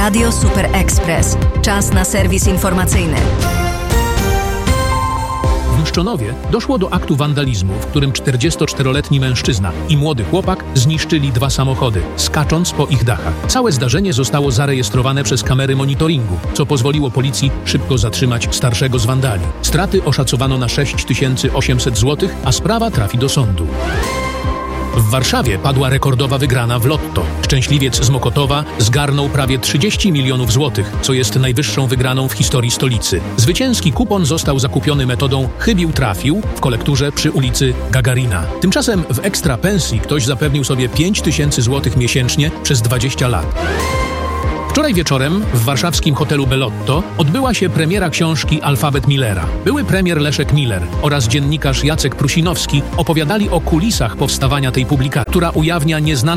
Radio Super Express. Czas na serwis informacyjny. W Mszczonowie doszło do aktu wandalizmu, w którym 44-letni mężczyzna i młody chłopak zniszczyli 2 samochody, skacząc po ich dachach. Całe zdarzenie zostało zarejestrowane przez kamery monitoringu, co pozwoliło policji szybko zatrzymać starszego z wandali. Straty oszacowano na 6800 zł, a sprawa trafi do sądu. W Warszawie padła rekordowa wygrana w lotto. Szczęśliwiec z Mokotowa zgarnął prawie 30 milionów złotych, co jest najwyższą wygraną w historii stolicy. Zwycięski kupon został zakupiony metodą chybił-trafił w kolekturze przy ulicy Gagarina. Tymczasem w ekstra pensji ktoś zapewnił sobie 5000 złotych miesięcznie przez 20 lat. Wczoraj wieczorem w warszawskim hotelu Bellotto odbyła się premiera książki Alfabet Millera. Były premier Leszek Miller oraz dziennikarz Jacek Prusinowski opowiadali o kulisach powstawania tej publikacji, która ujawnia nieznane